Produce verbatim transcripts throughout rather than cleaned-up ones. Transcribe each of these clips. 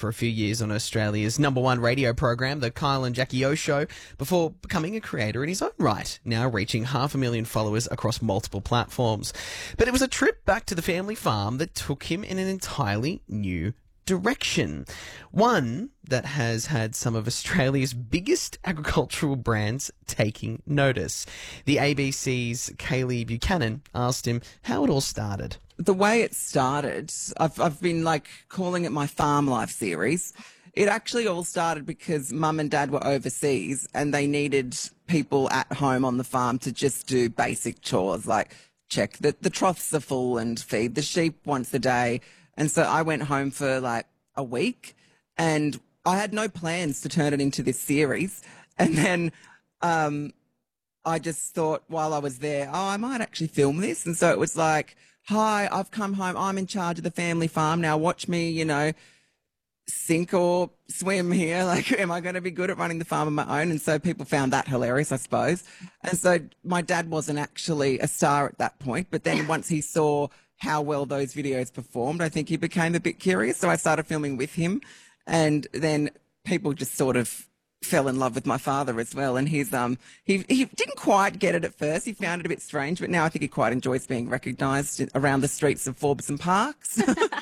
for a few years on Australia's number one radio program, The Kyle and Jackie O Show, before becoming a creator in his own right, now reaching half a million followers across multiple platforms. But it was a trip back to the family farm that took him in an entirely new direction. One that has had some of Australia's biggest agricultural brands taking notice. The A B C's Kaylee Buchanan asked him how it all started. The way it started, I've, I've been like calling it my farm life series. It actually all started because mum and dad were overseas and they needed people at home on the farm to just do basic chores like check that the troughs are full and feed the sheep once a day. And so I went home for like a week and I had no plans to turn it into this series. And then um, I just thought while I was there, oh, I might actually film this. And so it was like, hi, I've come home. I'm in charge of the family farm. Now watch me, you know, sink or swim here. Like, am I going to be good at running the farm on my own? And so people found that hilarious, I suppose. And so my dad wasn't actually a star at that point. But then once he saw how well those videos performed, I think he became a bit curious. So I started filming with him. And then people just sort of fell in love with my father as well. And he's um he he didn't quite get it at first. He found it a bit strange, but now I think he quite enjoys being recognised around the streets of Forbes Parks.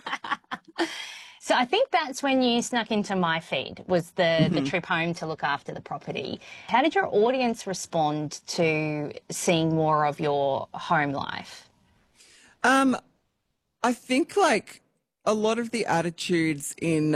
So I think that's when you snuck into my feed, was the, mm-hmm. the trip home to look after the property. How did your audience respond to seeing more of your home life? Um, I think like a lot of the attitudes in,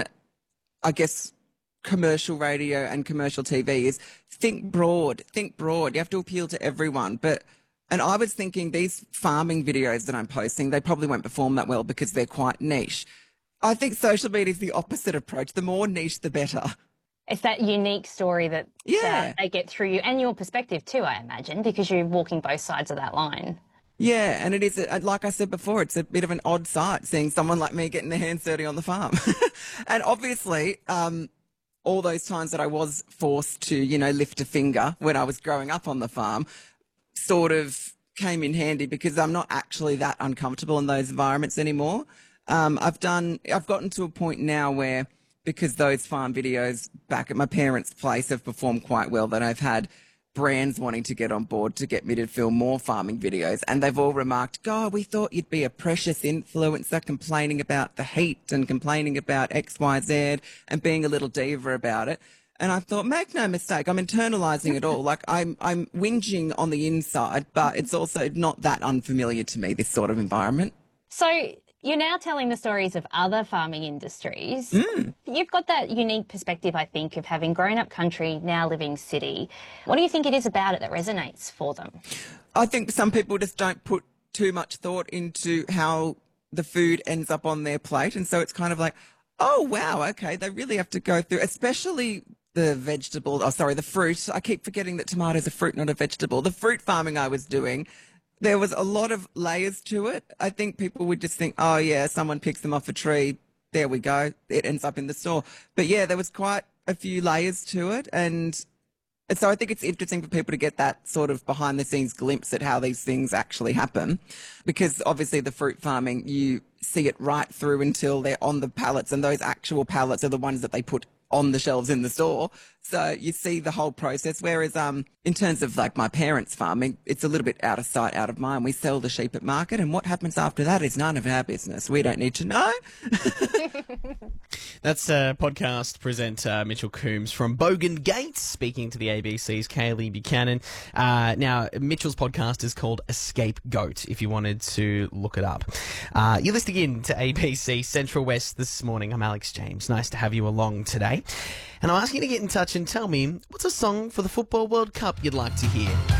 I guess, commercial radio and commercial T V is think broad, think broad. You have to appeal to everyone. But, and I was thinking these farming videos that I'm posting, they probably won't perform that well because they're quite niche. I think social media is the opposite approach. The more niche, the better. It's that unique story that yeah. uh, they get through you and your perspective too, I imagine, because you're walking both sides of that line. Yeah, and it is, a, like I said before, it's a bit of an odd sight seeing someone like me getting their hands dirty on the farm. And obviously, um, all those times that I was forced to, you know, lift a finger when I was growing up on the farm sort of came in handy because I'm not actually that uncomfortable in those environments anymore. Um, I've done, I've gotten to a point now where, because those farm videos back at my parents' place have performed quite well, that I've had brands wanting to get on board to get me to film more farming videos. And they've all remarked, God, we thought you'd be a precious influencer complaining about the heat and complaining about X, Y, Z and being a little diva about it. And I thought, make no mistake, I'm internalizing it all. Like I'm, I'm whinging on the inside, but it's also not that unfamiliar to me, this sort of environment. So you're now telling the stories of other farming industries. Mm. You've got that unique perspective, I think, of having grown up country, now living city. What do you think it is about it that resonates for them? I think some people just don't put too much thought into how the food ends up on their plate. And so it's kind of like, oh, wow, okay, they really have to go through, especially the vegetable, oh, sorry, the fruit. I keep forgetting that tomatoes are fruit, not a vegetable. The fruit farming I was doing, there was a lot of layers to it. I think people would just think, oh, yeah, someone picks them off a tree. There we go. It ends up in the store. But, yeah, there was quite a few layers to it. And so I think it's interesting for people to get that sort of behind-the-scenes glimpse at how these things actually happen. Because, obviously, the fruit farming, you see it right through until they're on the pallets. And those actual pallets are the ones that they put on the shelves in the store. So you see the whole process. Whereas um, in terms of like my parents' farming, it's a little bit out of sight, out of mind. We sell the sheep at market and what happens after that is none of our business. We don't need to know. That's uh, podcast presenter Mitchell Coombs from Bogan Gates speaking to the A B C's Kaylee Buchanan. Uh, now, Mitchell's podcast is called Escape Goat, if you wanted to look it up. Uh, you're listening in to A B C Central West this morning. I'm Alex James. Nice to have you along today. And I'm asking you to get in touch and tell me, what's a song for the Football World Cup you'd like to hear?